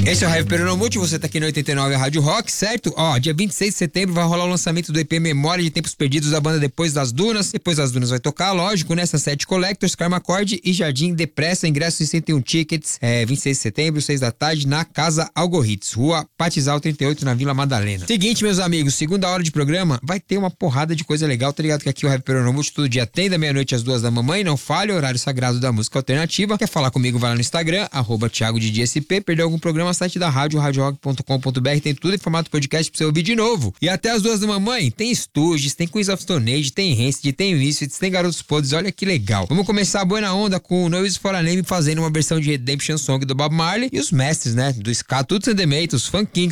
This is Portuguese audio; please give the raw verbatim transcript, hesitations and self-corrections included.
Esse é o Heavy Peronomute, você tá aqui no oitenta e nove Rádio Rock, certo? Ó, dia vinte e seis de setembro vai rolar o lançamento do E P Memória de Tempos Perdidos da banda Depois das Dunas. Depois das Dunas vai tocar, lógico, nessa Sete Collectors, Karma Cord e Jardim Depressa, ingressos em cento e um tickets, é, vinte e seis de setembro, seis da tarde, na Casa Algorritz, Rua Patizal trinta e oito, na Vila Madalena. Seguinte, meus amigos, segunda hora de programa, vai ter uma porrada de coisa legal, tá ligado? Que aqui o Heavy Peronomute todo dia tem, da meia-noite às duas da mamãe, não falha, horário sagrado da música alternativa. Quer falar comigo, vai lá no Instagram, arroba Thiago D J S P, perdeu algum programa, site da rádio, rádio rock ponto com ponto b r, tem tudo em formato podcast pra você ouvir de novo. E até as duas da mamãe, tem Stooges, tem Queens of Stone Age, tem Rancid, tem Misfits, tem Garotos Podres, olha que legal. Vamos começar a boa na onda com o No Use For A Name fazendo uma versão de Redemption Song do Bob Marley e os mestres, né, do ska, tudo sem demeitos, Funk King,